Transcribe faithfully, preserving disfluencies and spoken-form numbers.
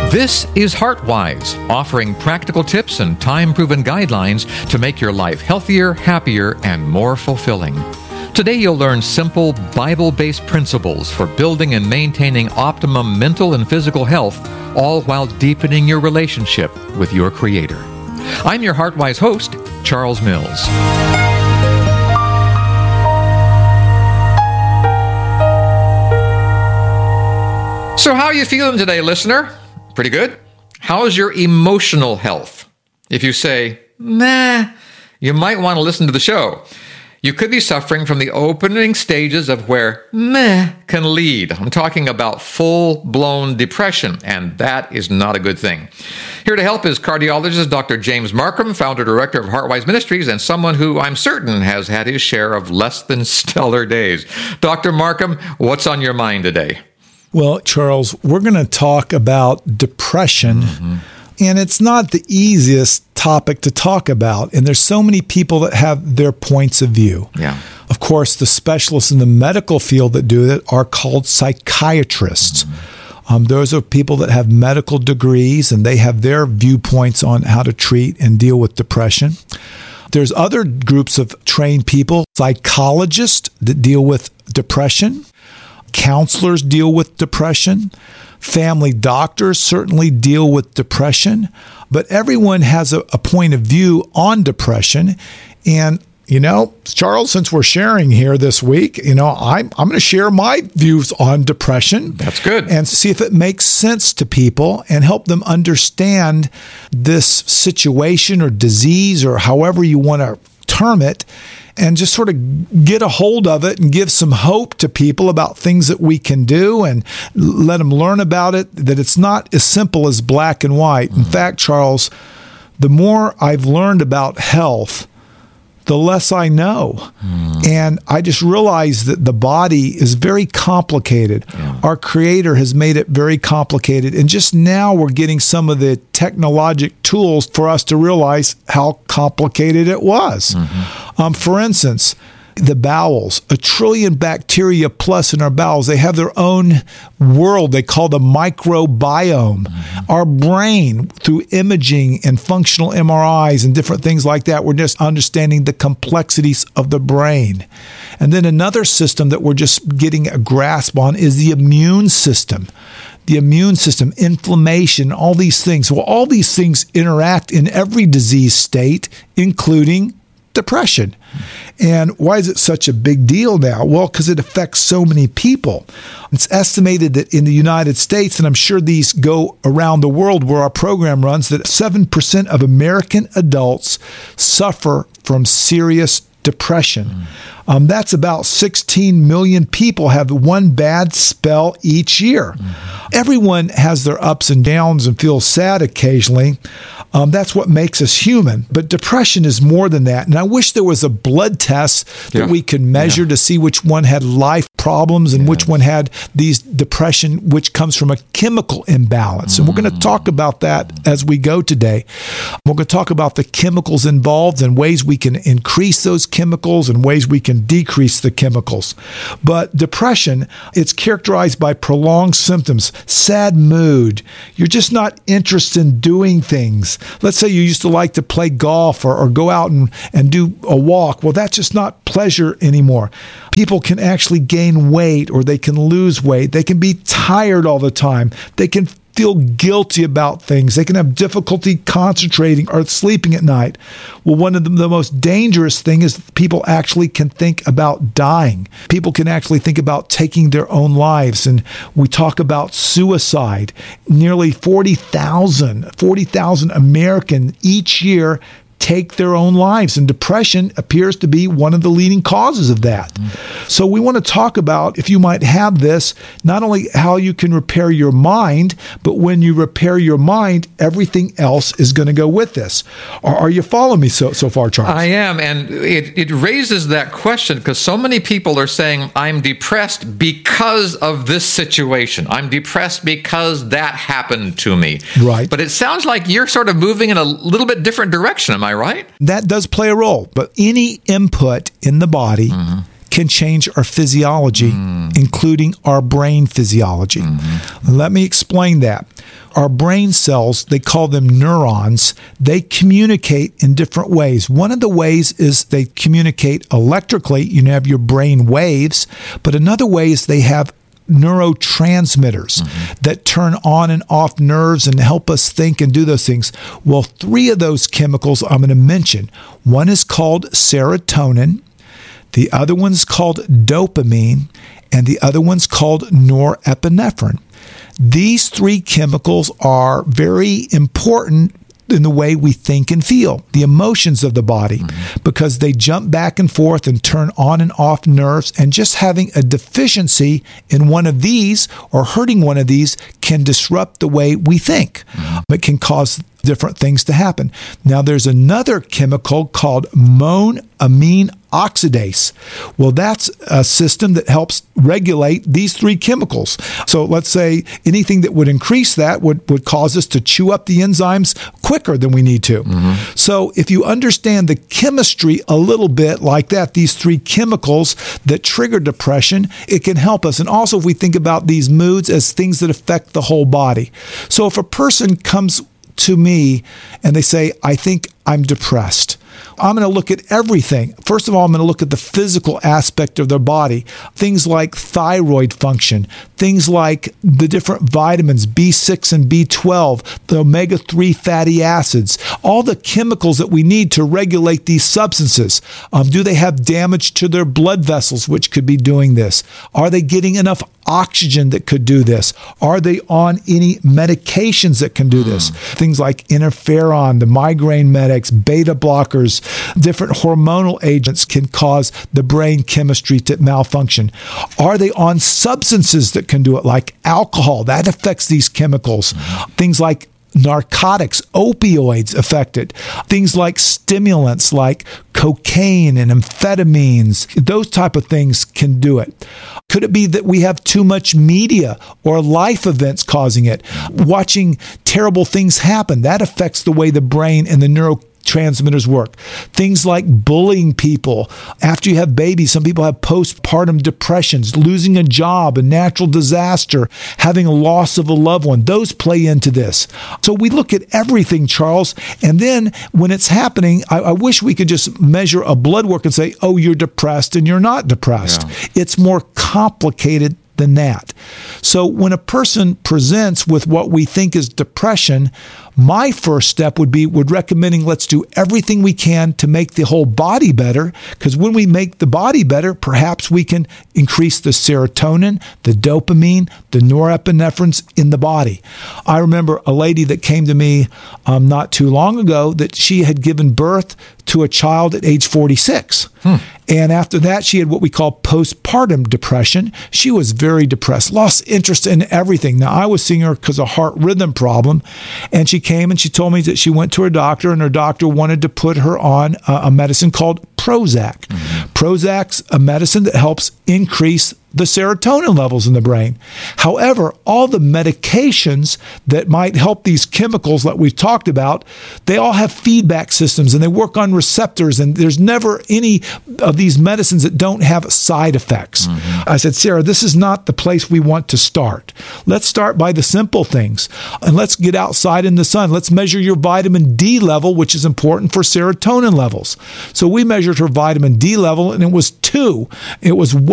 This is HeartWise, offering practical tips and time-proven guidelines to make your life healthier, happier, and more fulfilling. Today you'll learn simple, Bible-based principles for building and maintaining optimum mental and physical health, all while deepening your relationship with your Creator. I'm your HeartWise host, Charles Mills. So how are you feeling today, listener? Pretty good? How's your emotional health? If you say, nah, you might want to listen to the show. You could be suffering from the opening stages of where meh can lead. I'm talking about full-blown depression, and that is not a good thing. Here to help is cardiologist Doctor James Markham, founder-director of HeartWise Ministries, and someone who I'm certain has had his share of less than stellar days. Doctor Markham, what's on your mind today? Well, Charles, we're going to talk about depression, mm-hmm. and it's not the easiest topic to talk about, and there's so many people that have their points of view. Yeah. Of course, the specialists in the medical field that do it are called psychiatrists. Mm-hmm. Um, those are people that have medical degrees, and they have their viewpoints on how to treat and deal with depression. There's other groups of trained people, psychologists that deal with depression. Counselors deal with depression. Family doctors certainly deal with depression. But everyone has a, a point of view on depression. And, you know, Charles, since we're sharing here this week, you know, I'm, I'm going to share my views on depression. That's good. And see if it makes sense to people and help them understand this situation or disease or however you want to term it, and just sort of get a hold of it and give some hope to people about things that we can do and let them learn about it, that it's not as simple as black and white. Mm-hmm. In fact, Charles, the more I've learned about health, the less I know. Mm. And I just realized that the body is very complicated. Yeah. Our Creator has made it very complicated. And just now we're getting some of the technologic tools for us to realize how complicated it was. Mm-hmm. Um, for instance, the bowels, a trillion bacteria plus in our bowels, they have their own world they call the microbiome. Mm-hmm. Our brain, through imaging and functional M R Is and different things like that, we're just understanding the complexities of the brain. And then another system that we're just getting a grasp on is the immune system. The immune system, inflammation, all these things. Well, all these things interact in every disease state, including depression. And why is it such a big deal now? Well, because it affects so many people. It's estimated that in the United States, and I'm sure these go around the world where our program runs, that seven percent of American adults suffer from serious depression. Mm. Um, that's about sixteen million people have one bad spell each year. Mm. Everyone has their ups and downs and feels sad occasionally. Um, that's what makes us human. But depression is more than that. And I wish there was a blood test that yeah. we could measure yeah. to see which one had life problems and yeah. which one had these depression, which comes from a chemical imbalance. Mm. And we're going to talk about that as we go today. We're going to talk about the chemicals involved and ways we can increase those chemicals and ways we can decrease the chemicals. But depression, it's characterized by prolonged symptoms, sad mood. You're just not interested in doing things. Let's say you used to like to play golf or, or go out and, and do a walk. Well, that's just not pleasure anymore. People can actually gain weight or they can lose weight. They can be tired all the time. They can feel guilty about things. They can have difficulty concentrating or sleeping at night. Well, one of the, the most dangerous thing is people actually can think about dying. People can actually think about taking their own lives. And we talk about suicide. Nearly forty thousand, forty thousand Americans each year take their own lives, and depression appears to be one of the leading causes of that. Mm. So we want to talk about, if you might have this, not only how you can repair your mind, but when you repair your mind, everything else is going to go with this. Are, are you following me so so far, Charles? I am, and it, it raises that question because so many people are saying, I'm depressed because of this situation. I'm depressed because that happened to me. Right. But it sounds like you're sort of moving in a little bit different direction. Am I right? That does play a role, but any input in the body mm-hmm. can change our physiology, mm. including our brain physiology. Mm-hmm. Let me explain that. Our brain cells, they call them neurons, they communicate in different ways. One of the ways is they communicate electrically. You have your brain waves, but another way is they have neurotransmitters mm-hmm. that turn on and off nerves and help us think and do those things. Well, three of those chemicals I'm going to mention. One is called serotonin, the other one's called dopamine, and the other one's called norepinephrine. These three chemicals are very important in the way we think and feel, the emotions of the body, mm-hmm. because they jump back and forth and turn on and off nerves, and just having a deficiency in one of these or hurting one of these can disrupt the way we think. Mm-hmm. It can cause different things to happen. Now, there's another chemical called monoamine oxidase. Well, that's a system that helps regulate these three chemicals. So let's say anything that would increase that would, would cause us to chew up the enzymes quicker than we need to. Mm-hmm. So if you understand the chemistry a little bit like that, these three chemicals that trigger depression, it can help us. And also if we think about these moods as things that affect the whole body. So if a person comes to me and they say, I think I'm depressed, I'm going to look at everything. First of all, I'm going to look at the physical aspect of their body. Things like thyroid function, things like the different vitamins, B six and B twelve, the omega three fatty acids, all the chemicals that we need to regulate these substances. Um, do they have damage to their blood vessels, which could be doing this? Are they getting enough oxygen that could do this? Are they on any medications that can do this? Mm. Things like interferon, the migraine medics, beta blockers, different hormonal agents can cause the brain chemistry to malfunction. Are they on substances that can do it, like alcohol? That affects these chemicals. Mm. Things like narcotics, opioids affect it. Things like stimulants like cocaine and amphetamines, those type of things can do it. Could it be that we have too much media or life events causing it? Watching terrible things happen, that affects the way the brain and the neuro transmitters work. Things like bullying people. After you have babies, some people have postpartum depressions, losing a job, a natural disaster, having a loss of a loved one. Those play into this. So we look at everything, Charles, and then when it's happening, I, I wish we could just measure a blood work and say, oh, you're depressed, and you're not depressed. Yeah. It's more complicated than that. So when a person presents with what we think is depression, my first step would be would recommending let's do everything we can to make the whole body better, because when we make the body better, perhaps we can increase the serotonin, the dopamine, the norepinephrines in the body. I remember a lady that came to me um, not too long ago that she had given birth to a child at age forty-six. Hmm. And after that, she had what we call postpartum depression. She was very depressed, lost interest in everything. Now, I was seeing her because of heart rhythm problem, and she came and she told me that she went to her doctor, and her doctor wanted to put her on a, a medicine called Prozac. Mm-hmm. Prozac's a medicine that helps increase the serotonin levels in the brain. However, all the medications that might help these chemicals that we've talked about, they all have feedback systems and they work on receptors, and there's never any of these medicines that don't have side effects. Mm-hmm. I said, Sarah, this is not the place we want to start. Let's start by the simple things, and let's get outside in the sun. Let's measure your vitamin D level, which is important for serotonin levels. So we measured her vitamin D level, and it was two. It was